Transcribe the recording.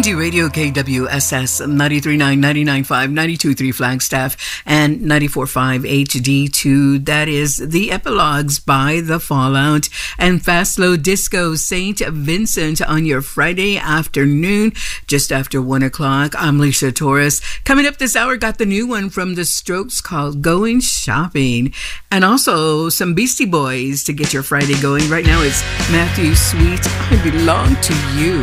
Indie Radio KWSS 93.9, 99.5, 92.3 Flagstaff, and 94.5 HD2. That is the epilogues by The Fallout and Fast Slow Disco St. Vincent on your Friday afternoon, just after 1 o'clock. I'm Lisa Torres. Coming up this hour, got the new one from The Strokes called Going Shopping, and also some Beastie Boys to get your Friday going. Right now it's Matthew Sweet, I Belong to You.